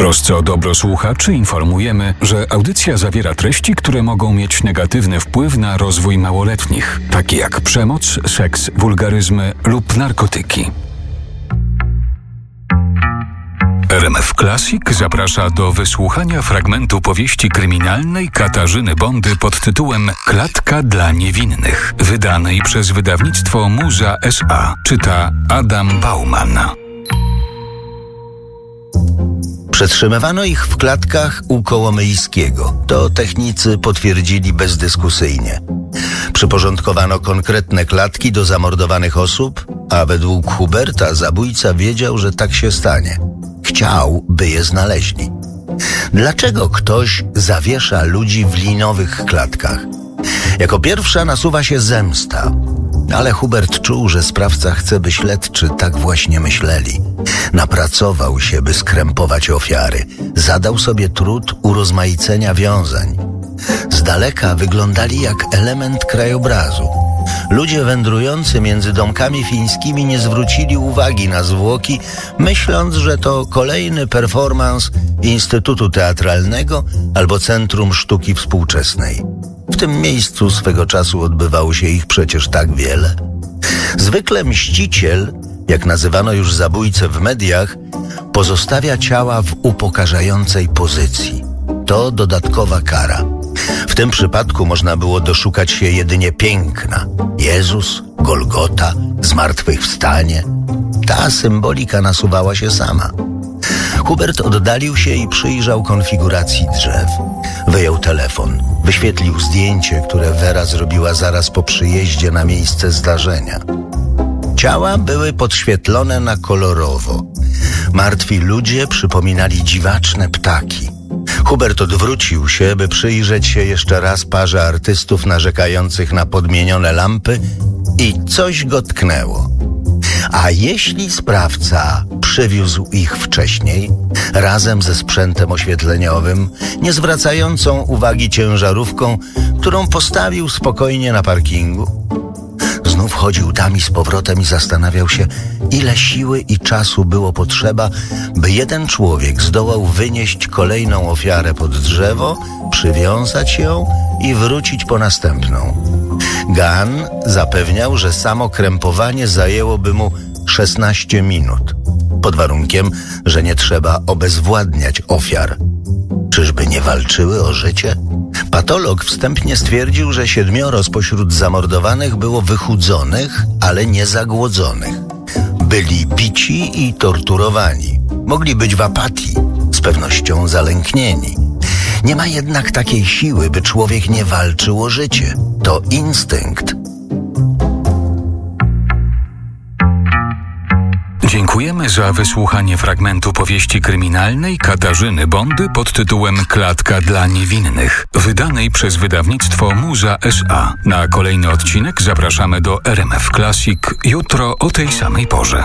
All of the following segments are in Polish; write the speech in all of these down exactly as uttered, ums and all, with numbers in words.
trosce o dobro słuchaczy informujemy, że audycja zawiera treści, które mogą mieć negatywny wpływ na rozwój małoletnich, takie jak przemoc, seks, wulgaryzmy lub narkotyki. R M F Classic zaprasza do wysłuchania fragmentu powieści kryminalnej Katarzyny Bondy pod tytułem Klatka dla niewinnych, wydanej przez wydawnictwo Muza S A. Czyta Adam Bauman. Przetrzymywano ich w klatkach u Kołomyjskiego. To technicy potwierdzili bezdyskusyjnie. Przyporządkowano konkretne klatki do zamordowanych osób, a według Huberta zabójca wiedział, że tak się stanie. Chciał, by je znaleźli. Dlaczego ktoś zawiesza ludzi w linowych klatkach? Jako pierwsza nasuwa się zemsta. Ale Hubert czuł, że sprawca chce, by śledczy tak właśnie myśleli. Napracował się, by skrępować ofiary. Zadał sobie trud urozmaicenia wiązań. Z daleka wyglądali jak element krajobrazu. Ludzie wędrujący między domkami fińskimi nie zwrócili uwagi na zwłoki, myśląc, że to kolejny performans Instytutu Teatralnego albo Centrum Sztuki Współczesnej. W tym miejscu swego czasu odbywało się ich przecież tak wiele. Zwykle mściciel, jak nazywano już zabójcę w mediach, pozostawia ciała w upokarzającej pozycji. To dodatkowa kara. W tym przypadku można było doszukać się jedynie piękna. Jezus, Golgota, zmartwychwstanie. Ta symbolika nasuwała się sama. Hubert oddalił się i przyjrzał konfiguracji drzew. Wyjął telefon. Wyświetlił zdjęcie, które Wera zrobiła zaraz po przyjeździe na miejsce zdarzenia. Ciała były podświetlone na kolorowo. Martwi ludzie przypominali dziwaczne ptaki. Hubert odwrócił się, by przyjrzeć się jeszcze raz parze artystów narzekających na podmienione lampy i coś go tknęło. A jeśli sprawca przywiózł ich wcześniej, razem ze sprzętem oświetleniowym, nie zwracającą uwagi ciężarówką, którą postawił spokojnie na parkingu? Znów chodził tam i z powrotem i zastanawiał się, ile siły i czasu było potrzeba, by jeden człowiek zdołał wynieść kolejną ofiarę pod drzewo, przywiązać ją i wrócić po następną. Gan zapewniał, że samo krępowanie zajęłoby mu szesnaście minut, pod warunkiem, że nie trzeba obezwładniać ofiar. Czyżby nie walczyły o życie? Patolog wstępnie stwierdził, że siedmioro spośród zamordowanych było wychudzonych, ale nie zagłodzonych. Byli bici i torturowani. Mogli być w apatii, z pewnością zalęknieni. Nie ma jednak takiej siły, by człowiek nie walczył o życie. To instynkt. Dziękujemy za wysłuchanie fragmentu powieści kryminalnej Katarzyny Bondy pod tytułem Klatka dla niewinnych, wydanej przez wydawnictwo Muza S A. Na kolejny odcinek zapraszamy do R M F Classic jutro o tej samej porze.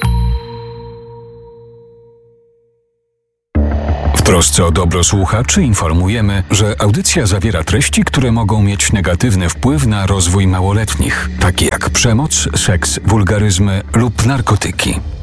W trosce o dobro słuchaczy informujemy, że audycja zawiera treści, które mogą mieć negatywny wpływ na rozwój małoletnich, takie jak przemoc, seks, wulgaryzmy lub narkotyki.